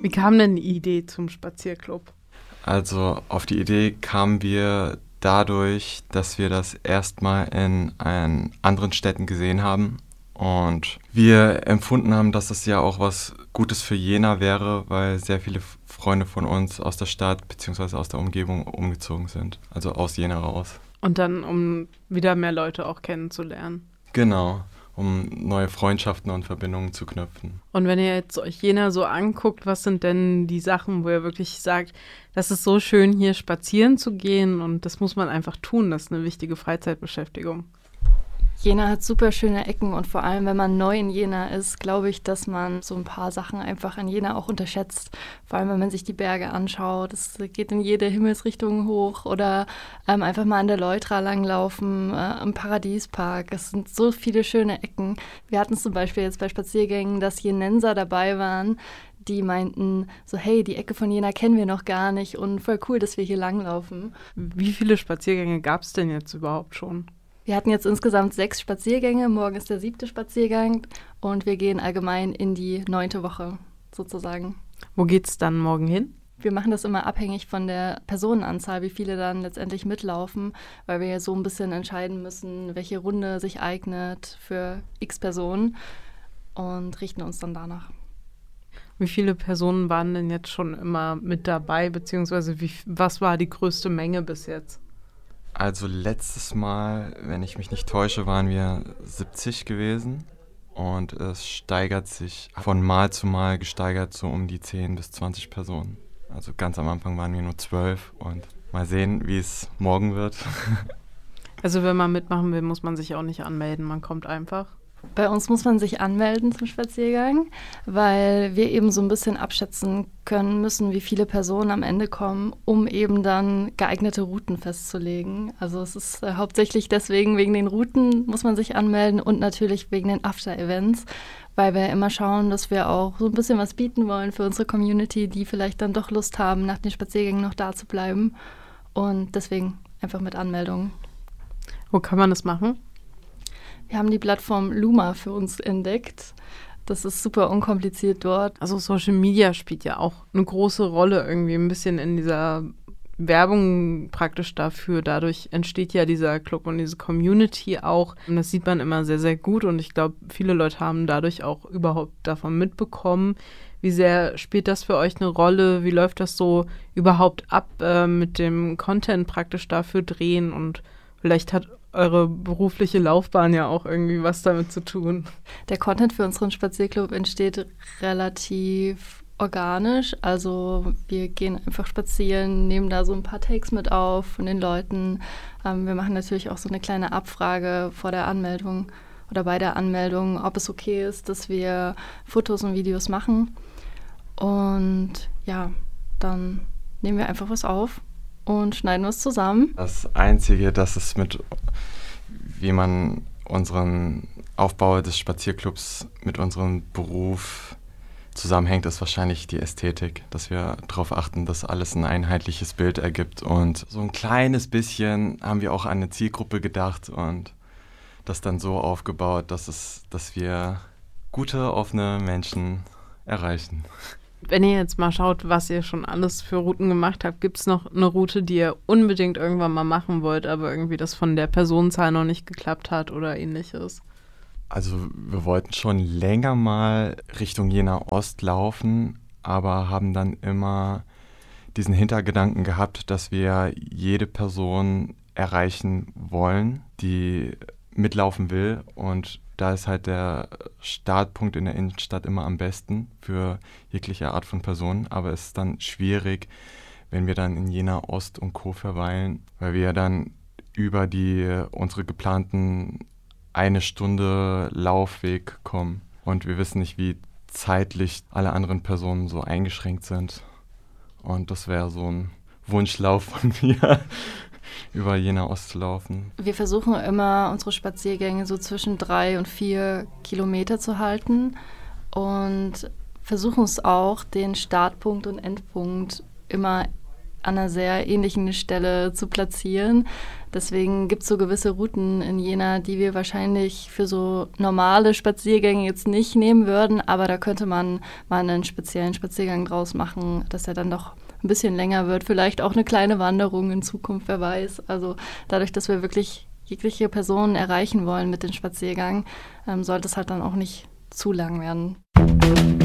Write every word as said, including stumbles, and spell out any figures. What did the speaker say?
Wie kam denn die Idee zum Spazierclub? Also auf die Idee kamen wir dadurch, dass wir das erstmal in ein, anderen Städten gesehen haben und wir empfunden haben, dass das ja auch was Gutes für Jena wäre, weil sehr viele Freunde von uns aus der Stadt bzw. aus der Umgebung umgezogen sind, also aus Jena raus. Und dann, um wieder mehr Leute auch kennenzulernen. Genau, um neue Freundschaften und Verbindungen zu knüpfen. Und wenn ihr jetzt euch Jena so anguckt, was sind denn die Sachen, wo ihr wirklich sagt, das ist so schön, hier spazieren zu gehen und das muss man einfach tun, das ist eine wichtige Freizeitbeschäftigung? Jena hat super schöne Ecken und vor allem, wenn man neu in Jena ist, glaube ich, dass man so ein paar Sachen einfach an Jena auch unterschätzt. Vor allem, wenn man sich die Berge anschaut. Es geht in jede Himmelsrichtung hoch oder ähm, einfach mal an der Leutra langlaufen, äh, im Paradiespark. Es sind so viele schöne Ecken. Wir hatten zum Beispiel jetzt bei Spaziergängen, dass Jenenser dabei waren, die meinten so, hey, die Ecke von Jena kennen wir noch gar nicht und voll cool, dass wir hier langlaufen. Wie viele Spaziergänge gab es denn jetzt überhaupt schon? Wir hatten jetzt insgesamt sechs Spaziergänge. Morgen ist der siebte Spaziergang und wir gehen allgemein in die neunte Woche sozusagen. Wo geht's dann morgen hin? Wir machen das immer abhängig von der Personenanzahl, wie viele dann letztendlich mitlaufen, weil wir ja so ein bisschen entscheiden müssen, welche Runde sich eignet für x Personen und richten uns dann danach. Wie viele Personen waren denn jetzt schon immer mit dabei, beziehungsweise wie, was war die größte Menge bis jetzt? Also letztes Mal, wenn ich mich nicht täusche, waren wir siebzig gewesen und es steigert sich von Mal zu Mal gesteigert so um die zehn bis zwanzig Personen. Also ganz am Anfang waren wir nur zwölf und mal sehen, wie es morgen wird. Also wenn man mitmachen will, muss man sich auch nicht anmelden, man kommt einfach. Bei uns muss man sich anmelden zum Spaziergang, weil wir eben so ein bisschen abschätzen können müssen, wie viele Personen am Ende kommen, um eben dann geeignete Routen festzulegen. Also es ist äh, hauptsächlich deswegen, wegen den Routen muss man sich anmelden und natürlich wegen den After-Events, weil wir immer schauen, dass wir auch so ein bisschen was bieten wollen für unsere Community, die vielleicht dann doch Lust haben, nach den Spaziergängen noch da zu bleiben. Und deswegen einfach mit Anmeldung. Wo kann man das machen? Wir haben die Plattform Luma für uns entdeckt. Das ist super unkompliziert dort. Also Social Media spielt ja auch eine große Rolle irgendwie ein bisschen in dieser Werbung praktisch dafür. Dadurch entsteht ja dieser Club und diese Community auch. Und das sieht man immer sehr, sehr gut. Und ich glaube, viele Leute haben dadurch auch überhaupt davon mitbekommen. Wie sehr spielt das für euch eine Rolle? Wie läuft das so überhaupt ab äh, mit dem Content praktisch dafür drehen? Und vielleicht hat eure berufliche Laufbahn ja auch irgendwie was damit zu tun. Der Content für unseren Spazierclub entsteht relativ organisch. Also wir gehen einfach spazieren, nehmen da so ein paar Takes mit auf von den Leuten. Ähm, wir machen natürlich auch so eine kleine Abfrage vor der Anmeldung oder bei der Anmeldung, ob es okay ist, dass wir Fotos und Videos machen. Und ja, dann nehmen wir einfach was auf und schneiden was zusammen. Das Einzige, das es mit, wie man unseren Aufbau des Spazierclubs mit unserem Beruf zusammenhängt, ist wahrscheinlich die Ästhetik, dass wir darauf achten, dass alles ein einheitliches Bild ergibt. Und so ein kleines bisschen haben wir auch an eine Zielgruppe gedacht und das dann so aufgebaut, dass, es, dass wir gute, offene Menschen erreichen. Wenn ihr jetzt mal schaut, was ihr schon alles für Routen gemacht habt, gibt es noch eine Route, die ihr unbedingt irgendwann mal machen wollt, aber irgendwie das von der Personenzahl noch nicht geklappt hat oder ähnliches? Also wir wollten schon länger mal Richtung Jena Ost laufen, aber haben dann immer diesen Hintergedanken gehabt, dass wir jede Person erreichen wollen, die mitlaufen will, und da ist halt der Startpunkt in der Innenstadt immer am besten für jegliche Art von Personen, aber es ist dann schwierig, wenn wir dann in Jena Ost und Co. verweilen, weil wir dann über die unsere geplanten eine Stunde Laufweg kommen und wir wissen nicht, wie zeitlich alle anderen Personen so eingeschränkt sind, und das wäre so ein Wunschlauf von mir, über Jena Ost zu laufen. Wir versuchen immer, unsere Spaziergänge so zwischen drei und vier Kilometer zu halten und versuchen es auch, den Startpunkt und Endpunkt immer an einer sehr ähnlichen Stelle zu platzieren. Deswegen gibt es so gewisse Routen in Jena, die wir wahrscheinlich für so normale Spaziergänge jetzt nicht nehmen würden, aber da könnte man mal einen speziellen Spaziergang draus machen, dass er dann doch ein bisschen länger wird. Vielleicht auch eine kleine Wanderung in Zukunft, wer weiß. Also dadurch, dass wir wirklich jegliche Personen erreichen wollen mit dem Spaziergang, ähm, sollte es halt dann auch nicht zu lang werden.